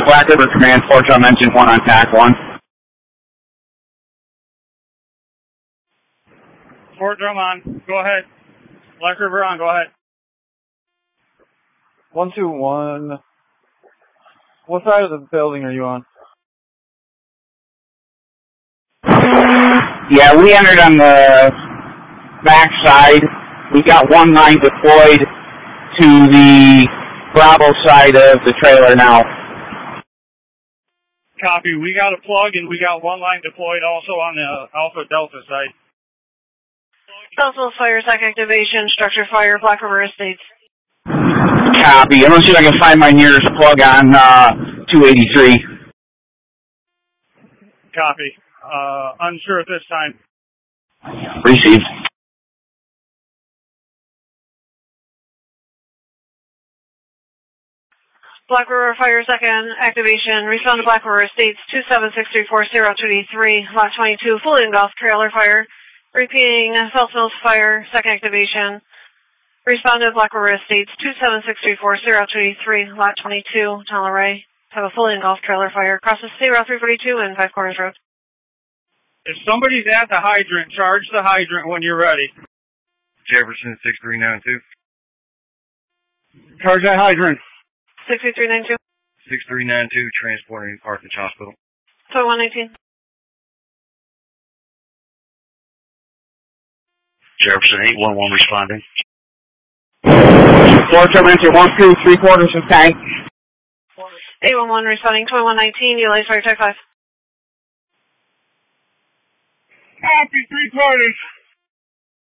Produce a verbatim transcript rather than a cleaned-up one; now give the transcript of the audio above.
Black River Command, four drum engine one on tack one. Four drum on, go ahead. Black River on, go ahead. One two one. What side of the building are you on? Yeah, we entered on the back side. We got one line deployed to the Bravo side of the trailer now. Copy. We got a plug and we got one line deployed also on the Alpha Delta side. Southwest Fire, Tech activation, structure fire, Black River Estates. Copy. I'm going to see if I can find my nearest plug on uh, two eighty-three. Copy. Uh, unsure at this time. Received. Black River Fire, second activation. Respond to Black River Estates, two seven six three four zero two D three, lot twenty-two, fully engulfed trailer fire. Repeating, South Mills Fire, second activation. Respond to Black River Estates, two seven six three four zero two D three, lot twenty-two, Toleray. Have a fully engulfed trailer fire. Crosses State Route three forty-two and Five Corners Road. If somebody's at the hydrant, charge the hydrant when you're ready. Jefferson six three nine two. Charge that hydrant. six three nine two. six three nine two, transporting Carthage Hospital. twenty-one nineteen. Jefferson eight one one responding. Four drum engine one two, three quarters of tank. eight one one responding, twenty-one nineteen, utilize fire type five. Copy, three quarters.